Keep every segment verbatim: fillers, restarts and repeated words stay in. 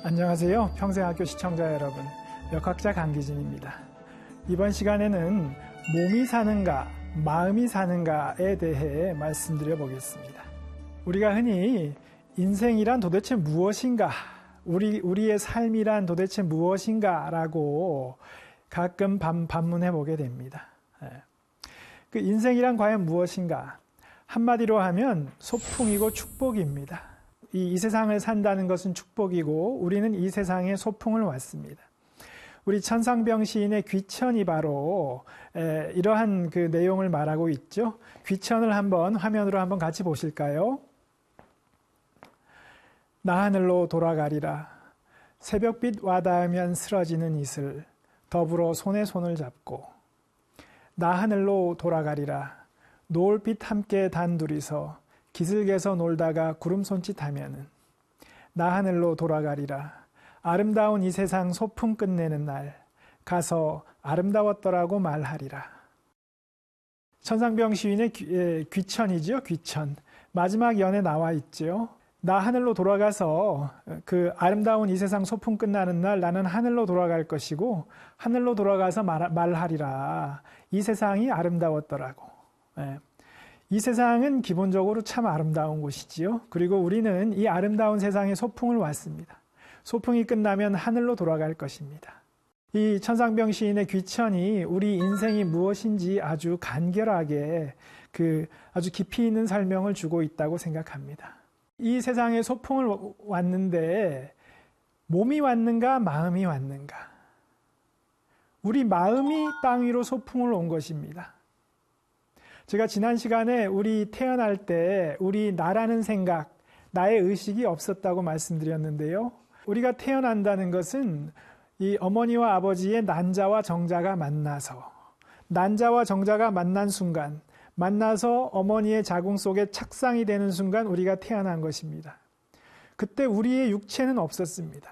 안녕하세요. 평생학교 시청자 여러분, 역학자 강기진입니다. 이번 시간에는 몸이 사는가, 마음이 사는가에 대해 말씀드려 보겠습니다. 우리가 흔히 인생이란 도대체 무엇인가, 우리, 우리의 삶이란 도대체 무엇인가 라고 가끔 반, 반문해 보게 됩니다. 그 인생이란 과연 무엇인가? 한마디로 하면 소풍이고 축복입니다. 이, 이 세상을 산다는 것은 축복이고 우리는 이 세상에 소풍을 왔습니다. 우리 천상병 시인의 귀천이 바로 에, 이러한 그 내용을 말하고 있죠. 귀천을 한번 화면으로 한번 같이 보실까요? 나 하늘로 돌아가리라. 새벽빛 와닿으면 쓰러지는 이슬 더불어 손에 손을 잡고 나 하늘로 돌아가리라. 노을빛 함께 단둘이서 기슭에서 놀다가 구름 손짓하면은 나 하늘로 돌아가리라. 아름다운 이 세상 소풍 끝내는 날 가서 아름다웠더라고 말하리라. 천상병 시인의 귀, 귀천이죠. 귀천. 마지막 연에 나와 있죠. 나 하늘로 돌아가서 그 아름다운 이 세상 소풍 끝나는 날 나는 하늘로 돌아갈 것이고 하늘로 돌아가서 말, 말하리라. 이 세상이 아름다웠더라고. 네. 이 세상은 기본적으로 참 아름다운 곳이지요. 그리고 우리는 이 아름다운 세상에 소풍을 왔습니다. 소풍이 끝나면 하늘로 돌아갈 것입니다. 이 천상병 시인의 귀천이 우리 인생이 무엇인지 아주 간결하게 그 아주 깊이 있는 설명을 주고 있다고 생각합니다. 이 세상에 소풍을 왔는데 몸이 왔는가 마음이 왔는가? 우리 마음이 땅 위로 소풍을 온 것입니다. 제가 지난 시간에 우리 태어날 때 우리 나라는 생각, 나의 의식이 없었다고 말씀드렸는데요. 우리가 태어난다는 것은 이 어머니와 아버지의 난자와 정자가 만나서 난자와 정자가 만난 순간 만나서 어머니의 자궁 속에 착상이 되는 순간 우리가 태어난 것입니다. 그때 우리의 육체는 없었습니다.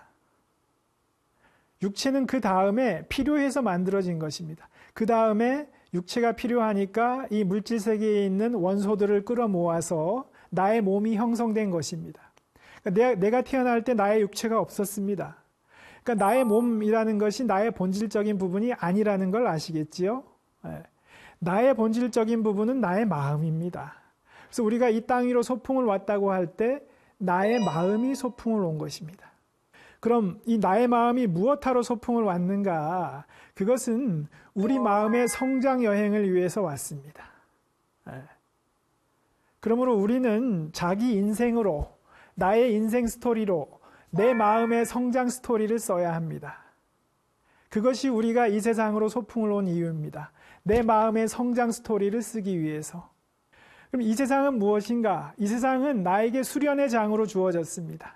육체는 그 다음에 필요해서 만들어진 것입니다. 그 다음에 육체가 필요하니까 이 물질 세계에 있는 원소들을 끌어모아서 나의 몸이 형성된 것입니다. 그러니까 내가, 내가 태어날 때 나의 육체가 없었습니다. 그러니까 나의 몸이라는 것이 나의 본질적인 부분이 아니라는 걸 아시겠지요? 네. 나의 본질적인 부분은 나의 마음입니다. 그래서 우리가 이 땅 위로 소풍을 왔다고 할 때 나의 마음이 소풍을 온 것입니다. 그럼 이 나의 마음이 무엇하러 소풍을 왔는가? 그것은 우리 마음의 성장 여행을 위해서 왔습니다. 그러므로 우리는 자기 인생으로, 나의 인생 스토리로 내 마음의 성장 스토리를 써야 합니다. 그것이 우리가 이 세상으로 소풍을 온 이유입니다. 내 마음의 성장 스토리를 쓰기 위해서. 그럼 이 세상은 무엇인가? 이 세상은 나에게 수련의 장으로 주어졌습니다.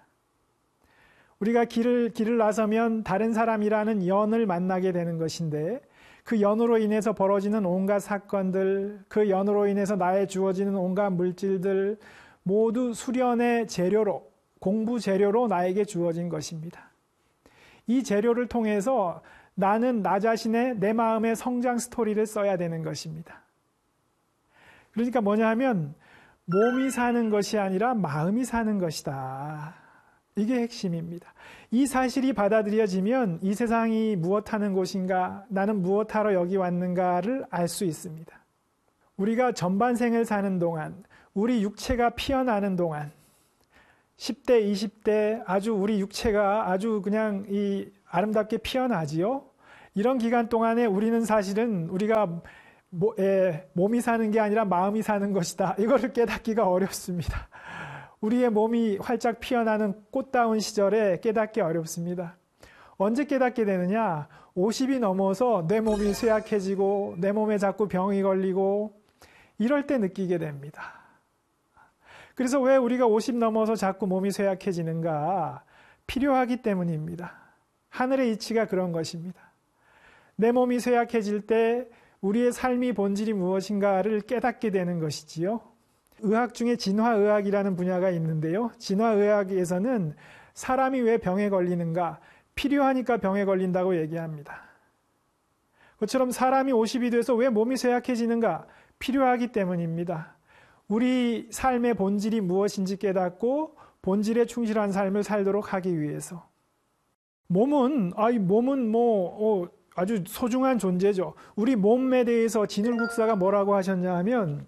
우리가 길을, 길을 나서면 다른 사람이라는 연을 만나게 되는 것인데 그 연으로 인해서 벌어지는 온갖 사건들, 그 연으로 인해서 나에 주어지는 온갖 물질들 모두 수련의 재료로, 공부 재료로 나에게 주어진 것입니다. 이 재료를 통해서 나는 나 자신의 내 마음의 성장 스토리를 써야 되는 것입니다. 그러니까 뭐냐 하면 몸이 사는 것이 아니라 마음이 사는 것이다. 이게 핵심입니다. 이 사실이 받아들여지면 이 세상이 무엇하는 곳인가, 나는 무엇하러 여기 왔는가를 알 수 있습니다. 우리가 전반생을 사는 동안, 우리 육체가 피어나는 동안, 십 대, 이십 대 아주 우리 육체가 아주 그냥 이 아름답게 피어나지요. 이런 기간 동안에 우리는 사실은 우리가 모, 에, 몸이 사는 게 아니라 마음이 사는 것이다. 이거를 깨닫기가 어렵습니다. 우리의 몸이 활짝 피어나는 꽃다운 시절에 깨닫기 어렵습니다. 언제 깨닫게 되느냐? 오십이 넘어서 내 몸이 쇠약해지고 내 몸에 자꾸 병이 걸리고 이럴 때 느끼게 됩니다. 그래서 왜 우리가 오십 넘어서 자꾸 몸이 쇠약해지는가? 필요하기 때문입니다. 하늘의 이치가 그런 것입니다. 내 몸이 쇠약해질 때 우리의 삶이 본질이 무엇인가를 깨닫게 되는 것이지요. 의학 중에 진화의학이라는 분야가 있는데요. 진화의학에서는 사람이 왜 병에 걸리는가? 필요하니까 병에 걸린다고 얘기합니다. 그처럼 사람이 오십이 돼서 왜 몸이 쇠약해지는가? 필요하기 때문입니다. 우리 삶의 본질이 무엇인지 깨닫고 본질에 충실한 삶을 살도록 하기 위해서. 몸은, 아, 이 몸은 뭐, 어, 아주 소중한 존재죠. 우리 몸에 대해서 진울국사가 뭐라고 하셨냐 하면,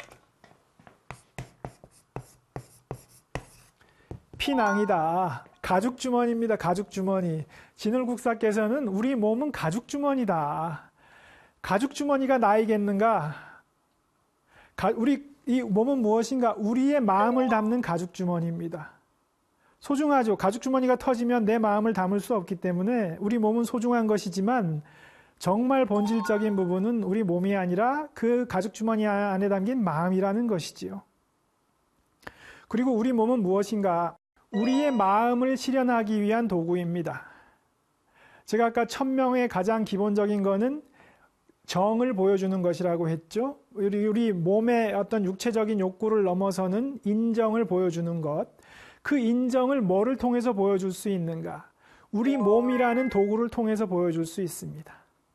피낭이다. 가죽주머니입니다. 가죽주머니. 진울국사께서는 우리 몸은 가죽주머니다. 가죽주머니가 나이겠는가? 가, 우리 이 몸은 무엇인가? 우리의 마음을 담는 가죽주머니입니다. 소중하죠. 가죽주머니가 터지면 내 마음을 담을 수 없기 때문에 우리 몸은 소중한 것이지만 정말 본질적인 부분은 우리 몸이 아니라 그 가죽주머니 안에 담긴 마음이라는 것이지요. 그리고 우리 몸은 무엇인가? 우리의 마음을 실현하기 위한 도구입니다. 제가 아까 천명의 가장 기본적인 거는 정을 보여주는 것이라고 했죠. 우리, 우리 몸의 어떤 육체적인 욕구를 넘어서는 인정을 보여주는 것. 그 인정을 뭐를 통해서 보여줄 수 있는가? 우리 몸이라는 도구를 통해서 보여줄 수 있습니다.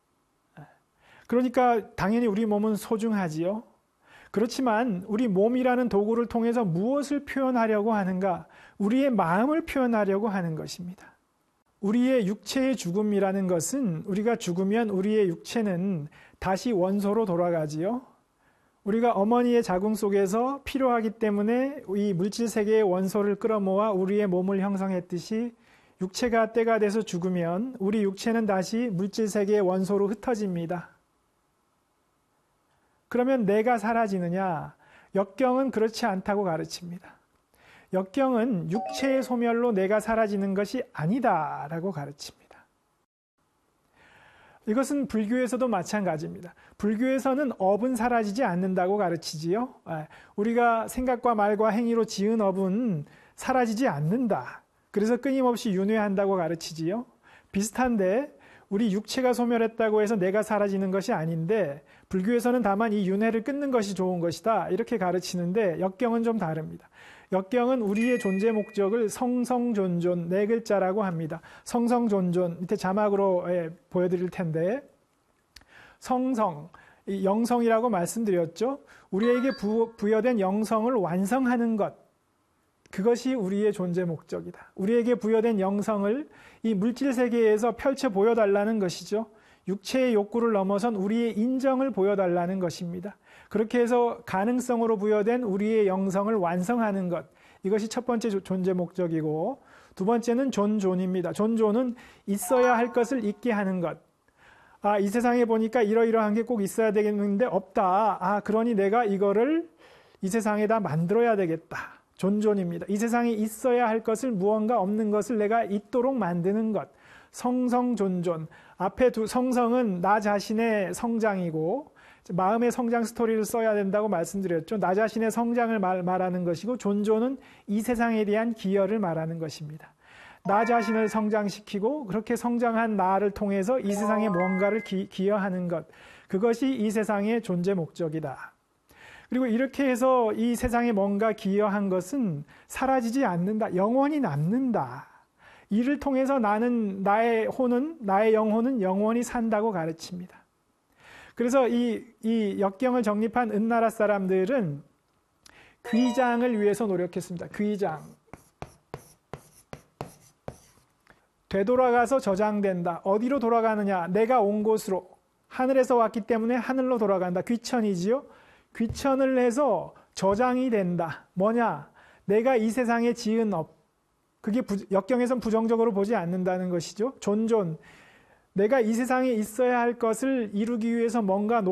그러니까 당연히 우리 몸은 소중하지요. 그렇지만 우리 몸이라는 도구를 통해서 무엇을 표현하려고 하는가? 우리의 마음을 표현하려고 하는 것입니다. 우리의 육체의 죽음이라는 것은 우리가 죽으면 우리의 육체는 다시 원소로 돌아가지요. 우리가 어머니의 자궁 속에서 필요하기 때문에 이 물질 세계의 원소를 끌어모아 우리의 몸을 형성했듯이 육체가 때가 돼서 죽으면 우리 육체는 다시 물질 세계의 원소로 흩어집니다. 그러면 내가 사라지느냐? 역경은 그렇지 않다고 가르칩니다. 역경은 육체의 소멸로 내가 사라지는 것이 아니다라고 가르칩니다. 이것은 불교에서도 마찬가지입니다. 불교에서는 업은 사라지지 않는다고 가르치지요. 우리가 생각과 말과 행위로 지은 업은 사라지지 않는다. 그래서 끊임없이 윤회한다고 가르치지요. 비슷한데 우리 육체가 소멸했다고 해서 내가 사라지는 것이 아닌데 불교에서는 다만 이 윤회를 끊는 것이 좋은 것이다 이렇게 가르치는데 역경은 좀 다릅니다. 역경은 우리의 존재 목적을 성성존존 네 글자라고 합니다. 성성존존 밑에 자막으로 예, 보여드릴 텐데 성성, 영성이라고 말씀드렸죠. 우리에게 부, 부여된 영성을 완성하는 것, 그것이 우리의 존재 목적이다. 우리에게 부여된 영성을 이 물질 세계에서 펼쳐 보여달라는 것이죠. 육체의 욕구를 넘어선 우리의 인정을 보여달라는 것입니다. 그렇게 해서 가능성으로 부여된 우리의 영성을 완성하는 것, 이것이 첫 번째 존재 목적이고 두 번째는 존존입니다. 존존은 있어야 할 것을 있게 하는 것. 아, 이 세상에 보니까 이러이러한 게 꼭 있어야 되겠는데 없다. 아, 그러니 내가 이거를 이 세상에다 만들어야 되겠다. 존존입니다. 이 세상에 있어야 할 것을 무언가 없는 것을 내가 있도록 만드는 것. 성성존존. 앞에 두 성성은 나 자신의 성장이고 마음의 성장 스토리를 써야 된다고 말씀드렸죠. 나 자신의 성장을 말, 말하는 것이고 존존은 이 세상에 대한 기여를 말하는 것입니다. 나 자신을 성장시키고 그렇게 성장한 나를 통해서 이 세상에 뭔가를 기, 기여하는 것. 그것이 이 세상의 존재 목적이다. 그리고 이렇게 해서 이 세상에 뭔가 기여한 것은 사라지지 않는다. 영원히 남는다. 이를 통해서 나는, 나의 혼은, 나의 영혼은 영원히 산다고 가르칩니다. 그래서 이, 이 역경을 정립한 은나라 사람들은 귀장을 위해서 노력했습니다. 귀장. 되돌아가서 저장된다. 어디로 돌아가느냐? 내가 온 곳으로. 하늘에서 왔기 때문에 하늘로 돌아간다. 귀천이지요. 귀천을 해서 저장이 된다. 뭐냐? 내가 이 세상에 지은 업. 그게 부, 역경에선 부정적으로 보지 않는다는 것이죠. 존존. 내가 이 세상에 있어야 할 것을 이루기 위해서 뭔가